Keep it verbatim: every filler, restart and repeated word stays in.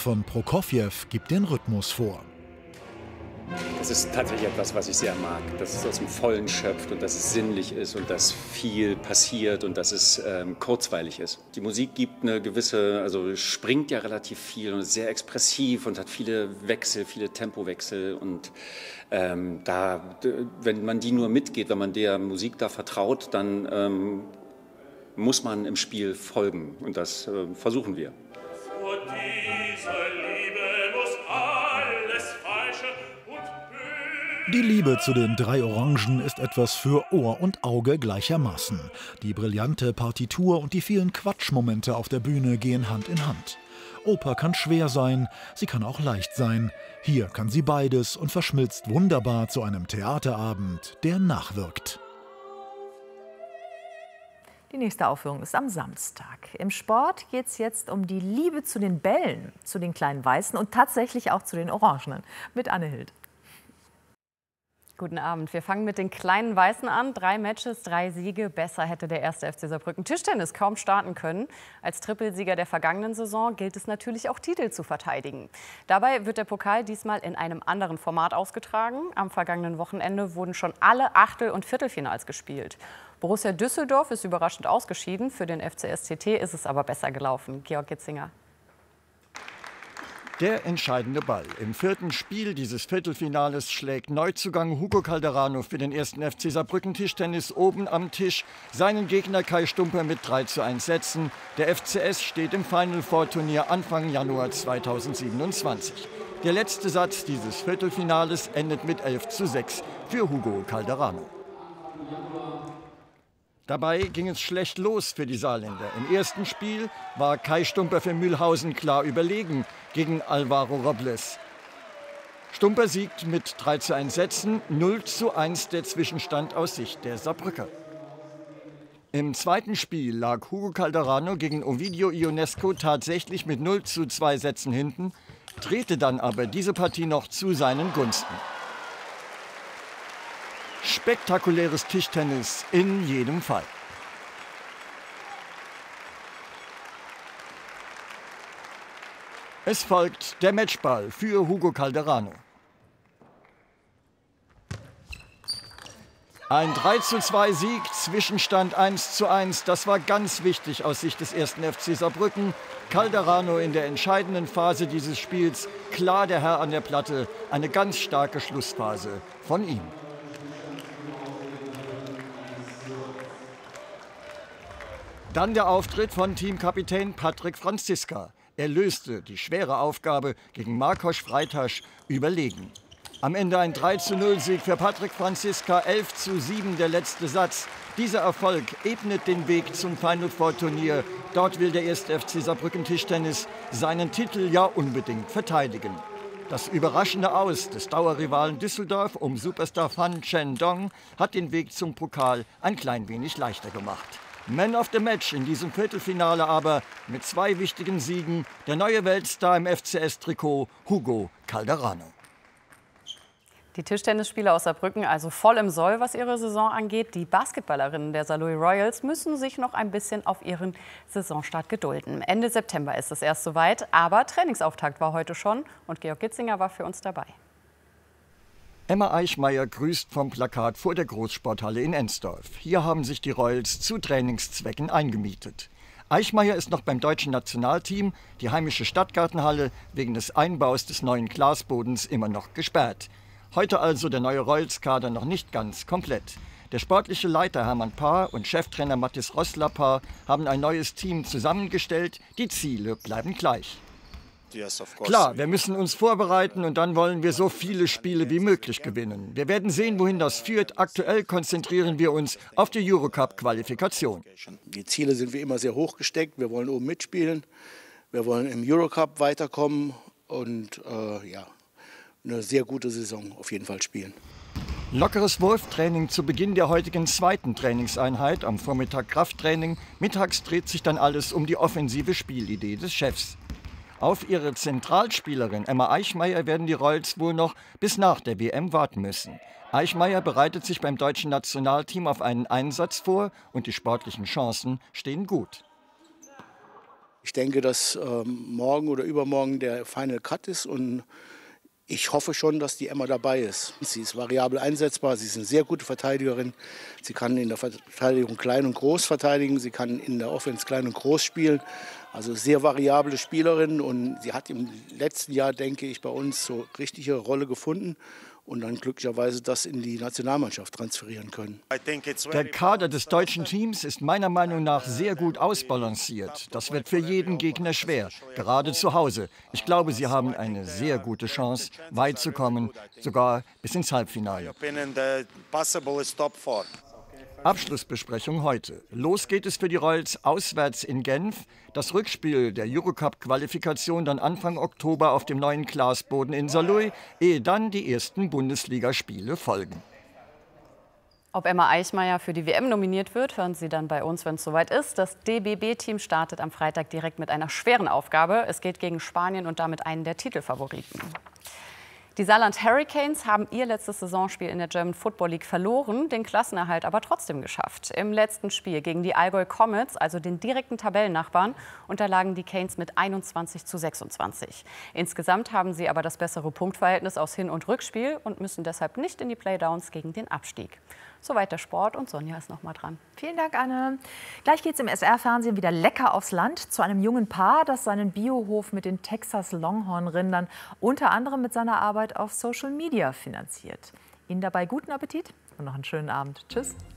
von Prokofjew gibt den Rhythmus vor. Das ist tatsächlich etwas, was ich sehr mag, dass es aus dem Vollen schöpft und dass es sinnlich ist und dass viel passiert und dass es ähm, kurzweilig ist. Die Musik gibt eine gewisse, also springt ja relativ viel und ist sehr expressiv und hat viele Wechsel, viele Tempowechsel und ähm, da, wenn man die nur mitgeht, wenn man der Musik da vertraut, dann ähm, muss man im Spiel folgen und das äh, versuchen wir. Die Liebe zu den drei Orangen ist etwas für Ohr und Auge gleichermaßen. Die brillante Partitur und die vielen Quatschmomente auf der Bühne gehen Hand in Hand. Oper kann schwer sein, sie kann auch leicht sein. Hier kann sie beides und verschmilzt wunderbar zu einem Theaterabend, der nachwirkt. Die nächste Aufführung ist am Samstag. Im Sport geht es jetzt um die Liebe zu den Bällen, zu den kleinen Weißen und tatsächlich auch zu den Orangenen. Mit Anne Hild. Guten Abend. Wir fangen mit den kleinen Weißen an. Drei Matches, drei Siege. Besser hätte der erste F C Saarbrücken Tischtennis kaum starten können. Als Trippelsieger der vergangenen Saison gilt es natürlich auch, Titel zu verteidigen. Dabei wird der Pokal diesmal in einem anderen Format ausgetragen. Am vergangenen Wochenende wurden schon alle Achtel- und Viertelfinals gespielt. Borussia Düsseldorf ist überraschend ausgeschieden. Für den F C S C T ist es aber besser gelaufen. Georg Gitzinger. Der entscheidende Ball. Im vierten Spiel dieses Viertelfinales schlägt Neuzugang Hugo Calderano für den ersten F C Saarbrücken Tischtennis oben am Tisch seinen Gegner Kai Stumper mit drei zu eins Sätzen. Der F C S steht im Final Four Turnier Anfang Januar zweitausendsiebenundzwanzig. Der letzte Satz dieses Viertelfinales endet mit elf zu sechs für Hugo Calderano. Dabei ging es schlecht los für die Saarländer. Im ersten Spiel war Kai Stumper für Mühlhausen klar überlegen gegen Alvaro Robles. Stumper siegt mit drei zu eins Sätzen, null zu eins der Zwischenstand aus Sicht der Saarbrücker. Im zweiten Spiel lag Hugo Calderano gegen Ovidio Ionesco tatsächlich mit null zu zwei Sätzen hinten, drehte dann aber diese Partie noch zu seinen Gunsten. Spektakuläres Tischtennis in jedem Fall. Es folgt der Matchball für Hugo Calderano. Ein drei zu zwei Sieg, Zwischenstand eins zu eins. Das war ganz wichtig aus Sicht des ersten F C Saarbrücken. Calderano in der entscheidenden Phase dieses Spiels. Klar der Herr an der Platte. Eine ganz starke Schlussphase von ihm. Dann der Auftritt von Teamkapitän Patrick Franziska. Er löste die schwere Aufgabe gegen Marcos Freitasch überlegen. Am Ende ein drei zu null Sieg für Patrick Franziska, elf zu sieben der letzte Satz. Dieser Erfolg ebnet den Weg zum Final Four Turnier. Dort will der erste F C Saarbrücken Tischtennis seinen Titel ja unbedingt verteidigen. Das überraschende Aus des Dauerrivalen Düsseldorf um Superstar Fan Chen Dong hat den Weg zum Pokal ein klein wenig leichter gemacht. Man of the Match in diesem Viertelfinale aber mit zwei wichtigen Siegen der neue Weltstar im F C S-Trikot Hugo Calderano. Die Tischtennisspieler aus Saarbrücken also voll im Soll, was ihre Saison angeht. Die Basketballerinnen der Saarlouis Royals müssen sich noch ein bisschen auf ihren Saisonstart gedulden. Ende September ist es erst soweit, aber Trainingsauftakt war heute schon und Georg Gitzinger war für uns dabei. Emma Eichmeier grüßt vom Plakat vor der Großsporthalle in Ensdorf. Hier haben sich die Royals zu Trainingszwecken eingemietet. Eichmeier ist noch beim deutschen Nationalteam, die heimische Stadtgartenhalle wegen des Einbaus des neuen Glasbodens immer noch gesperrt. Heute also der neue Royals-Kader noch nicht ganz komplett. Der sportliche Leiter Hermann Paar und Cheftrainer Mathis Rossler-Paar haben ein neues Team zusammengestellt. Die Ziele bleiben gleich. Klar, wir müssen uns vorbereiten und dann wollen wir so viele Spiele wie möglich gewinnen. Wir werden sehen, wohin das führt. Aktuell konzentrieren wir uns auf die Eurocup-Qualifikation. Die Ziele sind wie immer sehr hoch gesteckt. Wir wollen oben mitspielen. Wir wollen im Eurocup weiterkommen und äh, ja, eine sehr gute Saison auf jeden Fall spielen. Lockeres Wurftraining zu Beginn der heutigen zweiten Trainingseinheit. Am Vormittag Krafttraining. Mittags dreht sich dann alles um die offensive Spielidee des Chefs. Auf ihre Zentralspielerin Emma Eichmeier werden die Royals wohl noch bis nach der W M warten müssen. Eichmeier bereitet sich beim deutschen Nationalteam auf einen Einsatz vor und die sportlichen Chancen stehen gut. Ich denke, dass ähm, morgen oder übermorgen der Final Cut ist und ich hoffe schon, dass die Emma dabei ist. Sie ist variabel einsetzbar, sie ist eine sehr gute Verteidigerin. Sie kann in der Verteidigung klein und groß verteidigen, sie kann in der Offense klein und groß spielen. Also sehr variable Spielerin und sie hat im letzten Jahr, denke ich, bei uns so richtige Rolle gefunden und dann glücklicherweise das in die Nationalmannschaft transferieren können. Der Kader des deutschen Teams ist meiner Meinung nach sehr gut ausbalanciert. Das wird für jeden Gegner schwer, gerade zu Hause. Ich glaube, sie haben eine sehr gute Chance, weit zu kommen, sogar bis ins Halbfinale. Abschlussbesprechung heute. Los geht es für die Royals auswärts in Genf. Das Rückspiel der Eurocup-Qualifikation dann Anfang Oktober auf dem neuen Glasboden in Saarlouis, ehe dann die ersten Bundesligaspiele folgen. Ob Emma Eichmeyer für die W M nominiert wird, hören Sie dann bei uns, wenn es soweit ist. Das D B B-Team startet am Freitag direkt mit einer schweren Aufgabe. Es geht gegen Spanien und damit einen der Titelfavoriten. Die Saarland Hurricanes haben ihr letztes Saisonspiel in der German Football League verloren, den Klassenerhalt aber trotzdem geschafft. Im letzten Spiel gegen die Allgäu Comets, also den direkten Tabellennachbarn, unterlagen die Canes mit einundzwanzig zu sechsundzwanzig. Insgesamt haben sie aber das bessere Punktverhältnis aus Hin- und Rückspiel und müssen deshalb nicht in die Playdowns gegen den Abstieg. Soweit der Sport und Sonja ist noch mal dran. Vielen Dank, Anne. Gleich geht es im S R-Fernsehen wieder lecker aufs Land zu einem jungen Paar, das seinen Biohof mit den Texas Longhorn-Rindern unter anderem mit seiner Arbeit auf Social Media finanziert. Ihnen dabei guten Appetit und noch einen schönen Abend. Tschüss.